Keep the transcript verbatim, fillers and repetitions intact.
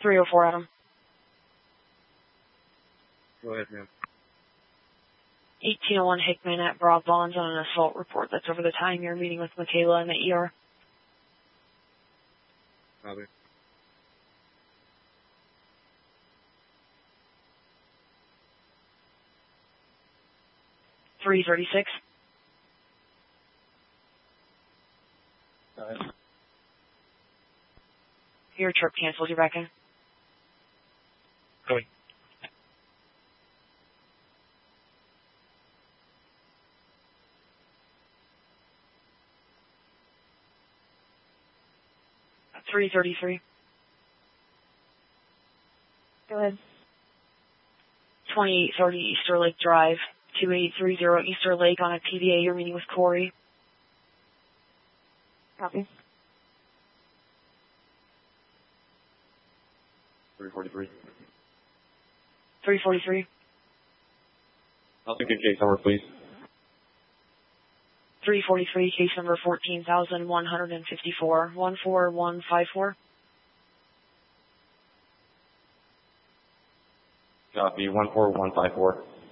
three oh four, Adam. Go ahead, ma'am. eighteen oh one Hickman at Broad Bonds on an assault report. That's over the time you're meeting with Michaela in the E R. Copy. three thirty-six. Go ahead. Your trip canceled. You're back in. Going. three thirty-three. Go ahead. twenty-eight thirty Easter Lake Drive, two eight three zero Easter Lake on a P D A. You're meeting with Corey. Copy. three forty-three. three forty-three. I'll take a case number, please. three forty-three, case number fourteen thousand one hundred fifty-four, one four one five four. Copy, one four one five four.